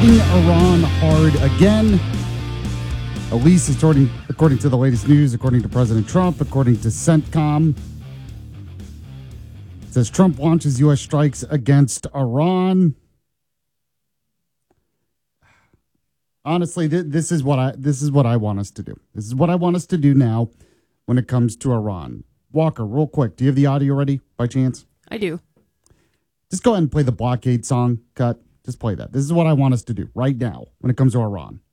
hitting Iran hard again. At least according to the latest news, according to President Trump, according to CENTCOM. It says Trump launches U.S. strikes against Iran. Honestly, this is what I want us to do. This is what I want us to do now when it comes to Iran. Walker, real quick, do you have the audio ready by chance? I do. Just go ahead and play the blockade song cut. Just play that. This is what I want us to do right now when it comes to Iran.